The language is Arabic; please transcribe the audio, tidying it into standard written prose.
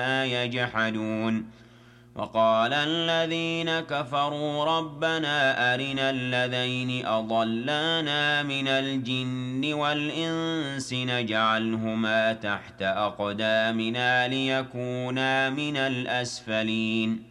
يجحدون وقال الذين كفروا ربنا أرنا الذين أضلانا من الجن والإنس نجعلهما تحت أقدامنا ليكونا من الأسفلين